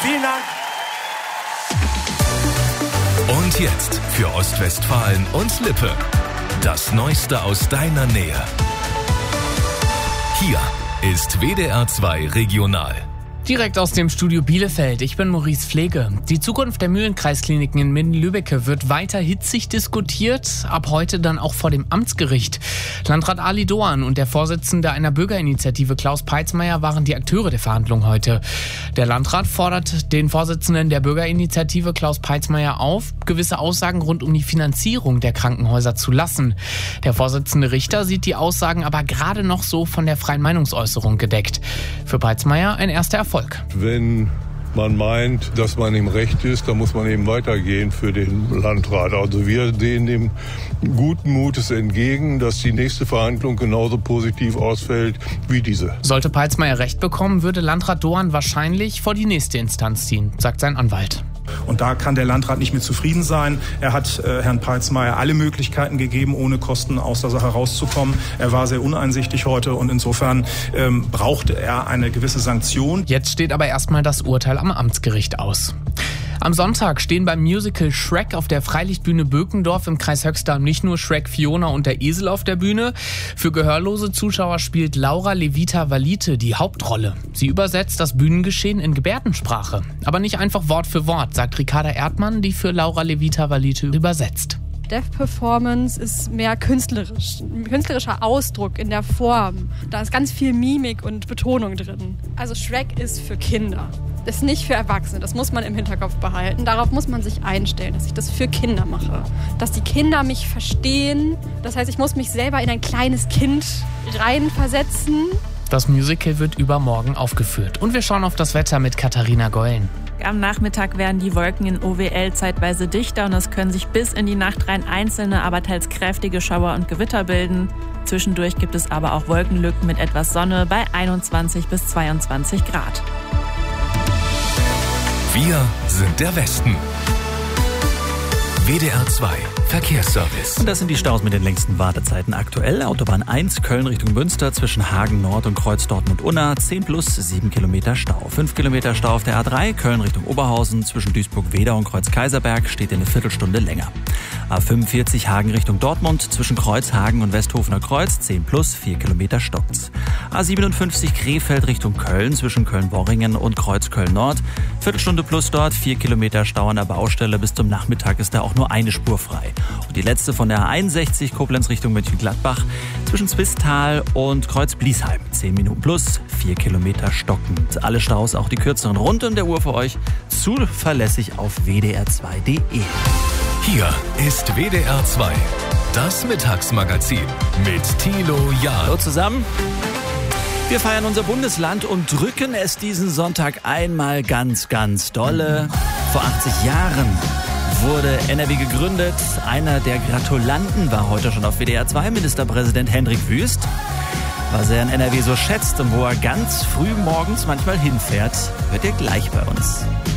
Vielen Dank. Und jetzt für Ostwestfalen und Lippe. Das Neueste aus deiner Nähe. Hier ist WDR 2 Regional. Direkt aus dem Studio Bielefeld. Ich bin Maurice Pflege. Die Zukunft der Mühlenkreiskliniken in Minden-Lübbecke wird weiter hitzig diskutiert. Ab heute dann auch vor dem Amtsgericht. Landrat Ali Doan und der Vorsitzende einer Bürgerinitiative Klaus Peitzmeier waren die Akteure der Verhandlung heute. Der Landrat fordert den Vorsitzenden der Bürgerinitiative Klaus Peitzmeier auf, gewisse Aussagen rund um die Finanzierung der Krankenhäuser zu lassen. Der Vorsitzende Richter sieht die Aussagen aber gerade noch so von der freien Meinungsäußerung gedeckt. Für Peitzmeier ein erster Erfolg. Wenn man meint, dass man im Recht ist, dann muss man eben weitergehen für den Landrat. Also wir sehen dem guten Mutes entgegen, dass die nächste Verhandlung genauso positiv ausfällt wie diese. Sollte Peitzmeier recht bekommen, würde Landrat Doan wahrscheinlich vor die nächste Instanz ziehen, sagt sein Anwalt. Und da kann der Landrat nicht mit zufrieden sein. Er hat Herrn Peitzmeier alle Möglichkeiten gegeben, ohne Kosten aus der Sache rauszukommen. Er war sehr uneinsichtig heute und insofern brauchte er eine gewisse Sanktion. Jetzt steht aber erstmal das Urteil am Amtsgericht aus. Am Sonntag stehen beim Musical Shrek auf der Freilichtbühne Bökendorf im Kreis Höxter nicht nur Shrek, Fiona und der Esel auf der Bühne. Für gehörlose Zuschauer spielt Laura Levita Valite die Hauptrolle. Sie übersetzt das Bühnengeschehen in Gebärdensprache. Aber nicht einfach Wort für Wort, sagt Ricarda Erdmann, die für Laura Levita Valite übersetzt. Deaf-Performance ist mehr künstlerisch, ein künstlerischer Ausdruck in der Form. Da ist ganz viel Mimik und Betonung drin. Also Shrek ist für Kinder, ist nicht für Erwachsene. Das muss man im Hinterkopf behalten. Darauf muss man sich einstellen, dass ich das für Kinder mache. Dass die Kinder mich verstehen. Das heißt, ich muss mich selber in ein kleines Kind reinversetzen. Das Musical wird übermorgen aufgeführt. Und wir schauen auf das Wetter mit Katharina Gollen. Am Nachmittag werden die Wolken in OWL zeitweise dichter und es können sich bis in die Nacht rein einzelne, aber teils kräftige Schauer und Gewitter bilden. Zwischendurch gibt es aber auch Wolkenlücken mit etwas Sonne bei 21 bis 22 Grad. Wir sind der Westen. WDR 2 Verkehrsservice. Und das sind die Staus mit den längsten Wartezeiten aktuell. Autobahn 1 Köln Richtung Münster zwischen Hagen Nord und Kreuz Dortmund-Unna 10 plus 7 Kilometer Stau. 5 Kilometer Stau auf der A3 Köln Richtung Oberhausen zwischen Duisburg-Wedau und Kreuz Kaiserberg steht eine Viertelstunde länger. A45 Hagen Richtung Dortmund zwischen Kreuz Hagen und Westhofener Kreuz 10 plus 4 Kilometer stockt's. A57 Krefeld Richtung Köln zwischen Köln-Worringen und Kreuz Köln-Nord. Viertelstunde plus dort, 4 Kilometer Stau an der Baustelle. Bis zum Nachmittag ist da auch nur eine Spur frei. Und die letzte von der A61 Koblenz Richtung Mönchengladbach zwischen Zwistal und Kreuz Bliesheim. 10 Minuten plus, 4 Kilometer stockend. Alle Staus, auch die kürzeren, rund um der Uhr für euch zuverlässig auf wdr2.de. Hier ist WDR 2, das Mittagsmagazin mit Thilo Jahn. Hallo zusammen. Wir feiern unser Bundesland und drücken es diesen Sonntag einmal ganz, ganz dolle. Vor 80 Jahren wurde NRW gegründet. Einer der Gratulanten war heute schon auf WDR 2, Ministerpräsident Hendrik Wüst. Was er in NRW so schätzt und wo er ganz früh morgens manchmal hinfährt, hört ihr gleich bei uns.